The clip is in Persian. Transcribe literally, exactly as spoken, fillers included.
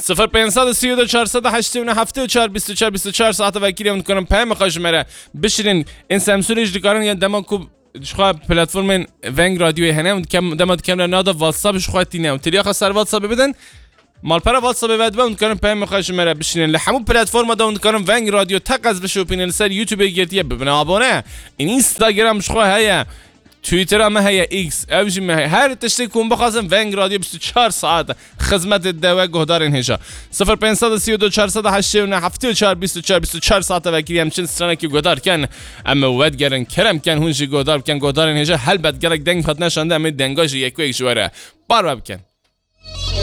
صفر پنجصد سی و دو چهارصد و هشتاد و نه هفتاد و چهار بیست و چهار بیست و چهار ساعت وکیلی اون کنم پیام خواهش میره بشینین این سمسورش دکارن یا دما کو شخوا پلتفرم ونگ رادیو هنه اون کم دما کم نادا واتساپش خواهی نه اون تریاخ سر واتساپ بدن مال پر واتساپ بعد اون کنم پیام خواهش میره بشینین لحمو پلتفرم دا اون کنم ونگ رادیو تقز بشوپین سر یوتیوب گرتیه ببین آبونه این اینستاگرام شخوا هيا توییتر هم هيا ایکس اوجی مه هر تشتی کن بخواسم ونگ رادیو بیست و چهار ساعت خدمت دوا گهدارین هجا صفر پنجصد سی و دو چهارصد و هشتاد و نه هفتاد و چهار بیست و چهار بیست و چهار ساعت وکیلی همچین سرانه که گهدار کن اما ود گرن کرم کن هونجی گهدار کن گهدارین هجا هل بد گرک دنگ خط نشانده اما دنگاش یک و یک جواره بار بکن